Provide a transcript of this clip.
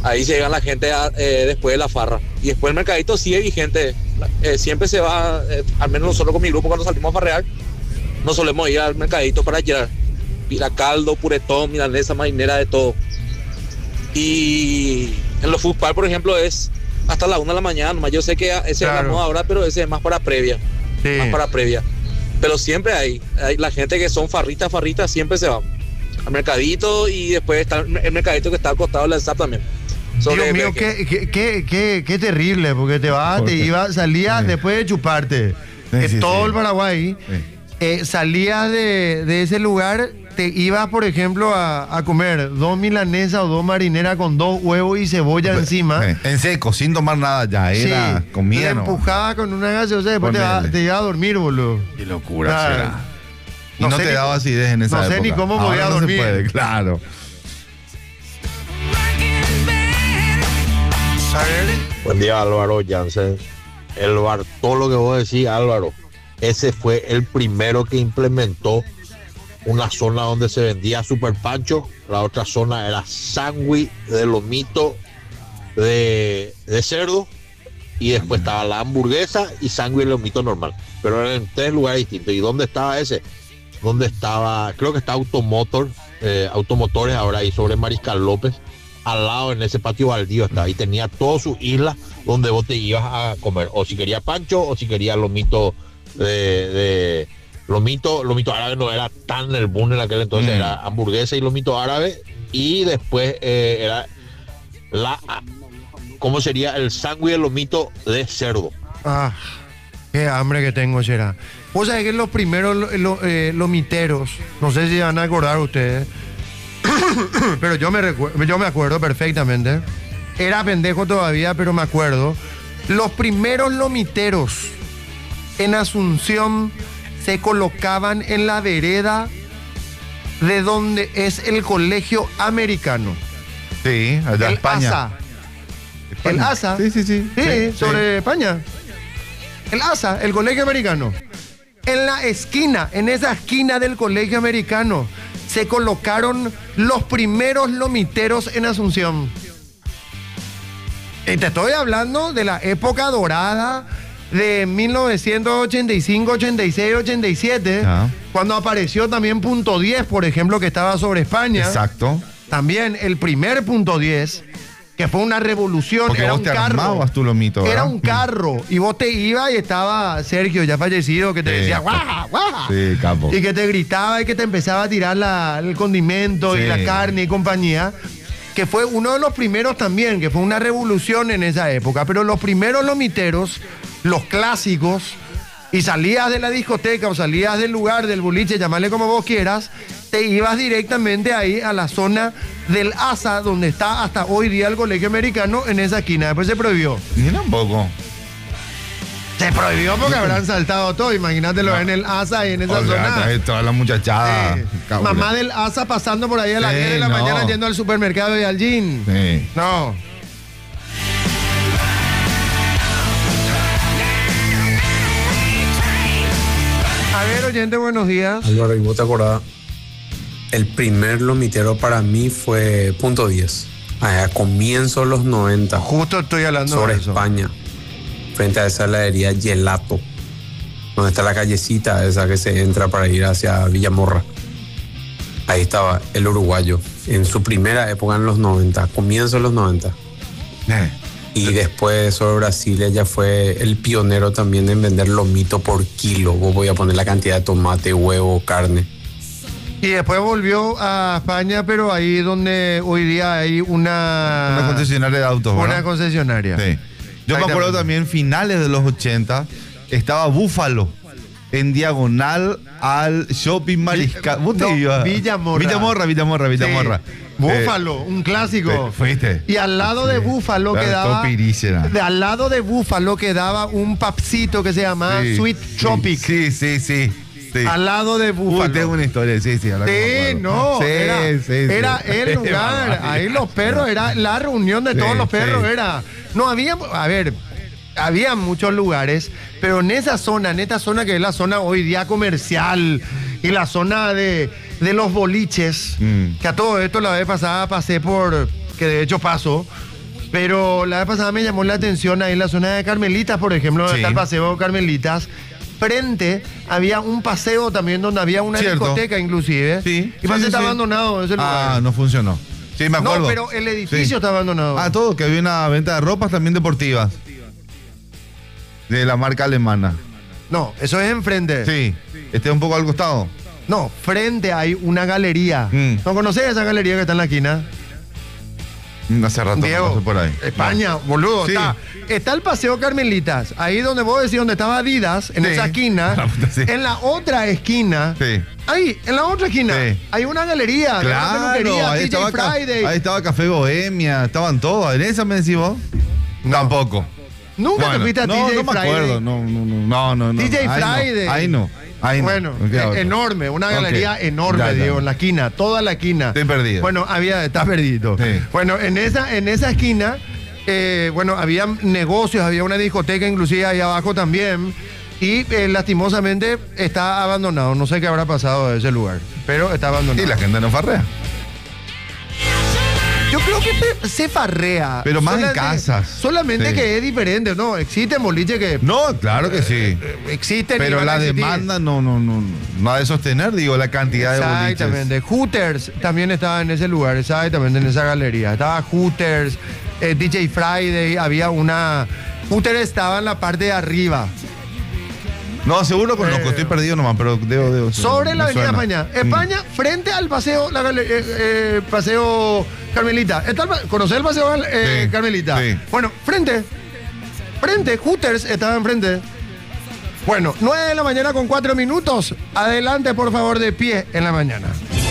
Ahí llegan la gente después de la farra. Y después el mercadito sigue vigente. Siempre se va, al menos nosotros con mi grupo cuando salimos a farrear, no solemos ir al mercadito para llevar caldo, puretón, milanesa, marinera, de todo. Y en los food park, por ejemplo, es hasta la 1 de la mañana. Yo sé que ese es la moda ahora, pero ese es más para previa. Sí. Más para previa. Pero siempre hay la gente que son farritas, siempre se va al mercadito, y después está el mercadito que está al costado de la SAP también. Dios mío, qué terrible, porque salías después de chuparte todo el Paraguay, salías de ese lugar, te ibas, por ejemplo, a comer 2 milanesas o 2 marineras con 2 huevos y cebolla encima. En seco, sin tomar nada ya, era comida. Te empujaba con una gaseosa, después te iba a dormir, boludo. Qué locura será. Y no te daba acidez en esa época. No sé ni cómo podía dormir. No se puede, claro. Buen día, Álvaro Jansen. El Bartolo que vos decís, Álvaro, ese fue el primero que implementó una zona donde se vendía super pancho. La otra zona era sándwich de lomito de cerdo, y después estaba la hamburguesa y sándwich de lomito normal, pero eran en 3 lugares distintos. ¿Y dónde estaba ese? Donde estaba, creo que está Automotores ahora ahí sobre Mariscal López, al lado en ese patio baldío está, y tenía todas sus islas donde vos te ibas a comer, o si quería pancho, o si quería lomito lomito árabe. No era tan el boom en aquel entonces, era hamburguesa y lomito árabe, y después era ¿cómo sería? El sándwich de lomito de cerdo. Qué hambre que tengo, será. Vos sabés que los primeros lomiteros, no sé si van a acordar ustedes, pero yo me acuerdo perfectamente. Era pendejo todavía, pero me acuerdo. Los primeros lomiteros en Asunción se colocaban en la vereda de donde es el colegio americano. Sí, allá en España. ASA. El ASA. Sí, sobre España. El ASA, el colegio americano. En la esquina, en esa esquina del colegio americano, se colocaron los primeros lomiteros en Asunción. Y te estoy hablando de la época dorada de 1985, 86, 87, cuando apareció también Punto 10, por ejemplo, que estaba sobre España. Exacto. También el primer Punto 10, que fue una revolución. Porque era vos un te carro. armabas tu lomito, ¿verdad? Era un carro, y vos te ibas y estaba Sergio, ya fallecido, que te decía ¡guau, guau! Sí, capo. Y que te gritaba y que te empezaba a tirar el condimento y la carne y compañía, que fue uno de los primeros también, que fue una revolución en esa época. Pero los primeros lomiteros, los clásicos, y salías de la discoteca o salías del lugar, del boliche, llamarle como vos quieras, te ibas directamente ahí a la zona del ASA, donde está hasta hoy día el colegio americano, en esa esquina. Después se prohibió. Ni tampoco. Se prohibió porque habrán saltado todo. Imagínatelo en el ASA y en esa zona. Toda la muchachada. Mamá del ASA pasando por ahí a las 10 de la mañana yendo al supermercado y al gym. Sí. No. A ver, oyente, buenos días. Álvaro, ¿y vos te acordás? El primer lomitero para mí fue Punto 10. A comienzos de los 90. Justo estoy hablando sobre de eso. España. Frente a esa heladería Gelato, donde está la callecita esa que se entra para ir hacia Villamorra. Ahí estaba el uruguayo, en su primera época en los 90, comienzo de los 90. Y después sobre Brasil ella fue el pionero también en vender lomito por kilo. Vos voy a poner la cantidad de tomate, huevo, carne. Y después volvió a España, pero ahí donde hoy día hay una concesionaria de autos, ¿verdad? Una concesionaria. Sí. Yo me acuerdo también, finales de los 80, estaba Búfalo, en diagonal al Shopping Mariscal. ¿Vos te ibas? Villamorra. Villamorra. Búfalo, un clásico. ¿Fuiste? Y al lado de Búfalo quedaba... al lado de Búfalo quedaba un papsito que se llamaba Sweet Tropic. Sí. Al lado de Búfalo. Tengo una historia, sí. Era el lugar. Ahí los perros, era la reunión de todos los perros, era... No había... A ver, había muchos lugares, pero en esta zona que es la zona hoy día comercial y la zona de los boliches, que a todo esto la vez pasada pasé por... Que de hecho paso Pero la vez pasada me llamó la atención ahí en la zona de Carmelitas, por ejemplo, donde Sí. está el paseo Carmelitas. Frente había un paseo también donde había una Cierto. discoteca inclusive. Sí. Y parece Sí, que está sí. abandonado ese lugar. Ah, no funcionó. Sí, me acuerdo. No, pero el edificio Sí. está abandonado. Ah, todo, que había una venta de ropas también deportivas. De la marca alemana. No, eso es enfrente. Sí. Este es un poco al costado. No, frente hay una galería. Mm. ¿No conocés esa galería que está en la esquina? Hace rato no Diego, pasé por ahí. España, boludo. Sí. Está el paseo Carmelitas, ahí donde vos decís donde estaba Adidas, en Sí. esa esquina. La puta, sí. En la otra esquina, Sí. ahí, en la otra esquina, Sí. hay una galería, una Claro, peluquería, ahí DJ estaba, Friday. ahí estaba Café Bohemia, estaban todos. ¿En esa me decís vos? Tampoco. Nunca te Bueno, fuiste a no, DJ no me Friday. acuerdo, no. DJ Ahí no, Friday. Ahí no. Ahí no. Bueno, Me queda otro. enorme, una Ok. galería enorme, Ya, ya. Diego, en la esquina, toda la esquina. Estoy perdido. Bueno, está perdido. Sí. Bueno, en esa esquina, bueno, había negocios, había una discoteca inclusive ahí abajo también. Y lastimosamente está abandonado. No sé qué habrá pasado de ese lugar, pero está abandonado. Y la gente no farrea. Yo creo que se farrea. Pero más en casas. Solamente Sí. que es diferente, ¿no? Existen boliches que No, claro que sí. existen. y Pero van a la existir. demanda no ha de sostener, digo, la cantidad de boliches. Exactamente. Hooters también estaba en ese lugar, exactamente, en esa galería. Estaba Hooters, DJ Friday, había una... Hooters estaba en la parte de arriba. No, seguro conozco, estoy perdido nomás, pero debo. Sobre la me avenida suena. España. España, frente al paseo, paseo Carmelita. ¿Conocés el paseo Sí, Carmelita? sí. Bueno, frente, Hooters estaba enfrente. Bueno, 9 de la mañana con 4 minutos. Adelante, por favor, de pie en la mañana.